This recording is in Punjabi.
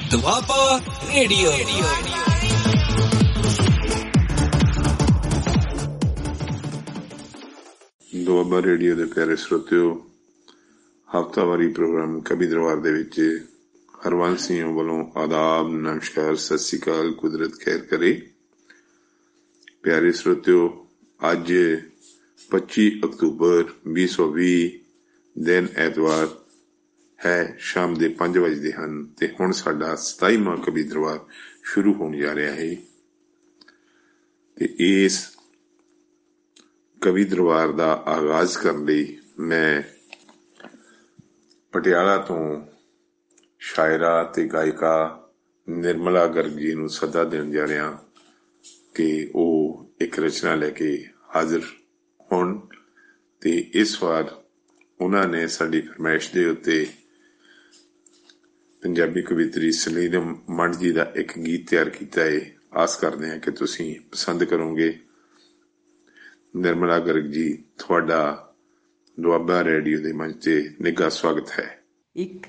ਦੁਆਬਾ ਰੇਡੀਓ। ਦੁਆਬਾ ਰੇਡੀਓ ਦੇ ਪਿਆਰੇ ਸਰੋਤਿਓ, ਹਫ਼ਤਾਵਾਰੀ ਪ੍ਰੋਗਰਾਮ ਕਵੀ ਦਰਬਾਰ ਦੇ ਵਿੱਚ ਹਰਵੰਸ ਸਿੰਘ ਵੱਲੋਂ ਆਦਾਬ, ਨਮਸਕਾਰ, ਸਤਿ ਸ਼੍ਰੀ ਅਕਾਲ, ਕੁਦਰਤ ਖੈਰ ਕਰੇ। ਪਿਆਰੇ ਸਰੋਤਿਓ, ਅੱਜ 25 ਅਕਤੂਬਰ 2020 ਦਿਨ ਐਤਵਾਰ ਹੈ, ਸ਼ਾਮ ਦੇ 5 ਵਜੇ ਹਨ ਤੇ ਹੁਣ ਸਾਡਾ 27ਵਾਂ ਕਵੀ ਦਰਬਾਰ ਸ਼ੁਰੂ ਹੋਣ ਜਾ ਰਿਹਾ ਹੈ। ਤੇ ਇਸ ਕਵੀ ਦਰਬਾਰ ਦਾ ਆਗਾਜ਼ ਕਰਨ ਲਈ ਮੈਂ ਪਟਿਆਲਾ ਤੋਂ ਸ਼ਾਇਰਾ ਤੇ ਗਾਇਕਾ ਨਿਰਮਲਾ ਗਰਗ ਜੀ ਨੂੰ ਸੱਦਾ ਦੇਣ ਜਾ ਰਿਹਾ ਕਿ ਉਹ ਇੱਕ ਰਚਨਾ ਲੈ ਕੇ ਹਾਜ਼ਰ ਹੋਣ। ਤੇ ਇਸ ਵਾਰ ਉਹਨਾਂ ਨੇ ਸਾਡੀ ਫਰਮਾਇਸ਼ ਦੇ ਉੱਤੇ ਪੰਜਾਬੀ ਕਵਿੱਤਰੀ ਸਲੀਮ ਮੰਡ ਜੀ ਦਾ ਇੱਕ ਗੀਤ ਤਿਆਰ ਕੀਤਾ ਹੈ। ਆਸ ਕਰਦੇ ਹਾਂ ਕਿ ਤੁਸੀਂ ਪਸੰਦ ਕਰੋਗੇ। ਨਿਰਮਲਾ ਗਰਗ ਜੀ, ਤੁਹਾਡਾ ਦੁਆਬਾ ਰੇਡੀਓ ਦੇ ਮੰਚ ਤੇ ਨਿੱਘਾ ਸਵਾਗਤ ਹੈ। ਇੱਕ